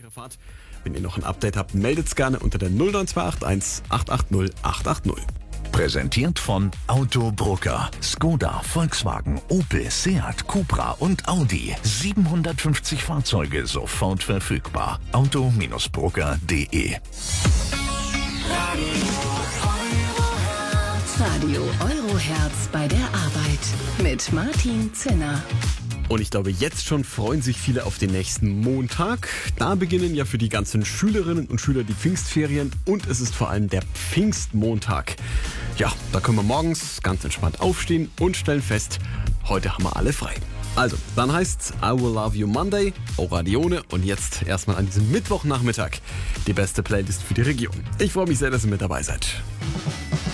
sichere Fahrt. Wenn ihr noch ein Update habt, meldet's gerne unter der 09281 880 880. Präsentiert von Autobroker. Skoda, Volkswagen, Opel, Seat, Cupra und Audi. 750 Fahrzeuge sofort verfügbar. Auto-Broker.de. Radio Euroherz bei der Arbeit mit Martin Zinner. Und ich glaube, jetzt schon freuen sich viele auf den nächsten Montag. Da beginnen ja für die ganzen Schülerinnen und Schüler die Pfingstferien und es ist vor allem der Pfingstmontag. Ja, da können wir morgens ganz entspannt aufstehen und stellen fest, heute haben wir alle frei. Also, dann heißt's I Will Love You Monday, Oradione und jetzt erstmal an diesem Mittwochnachmittag die beste Playlist für die Region. Ich freue mich sehr, dass ihr mit dabei seid.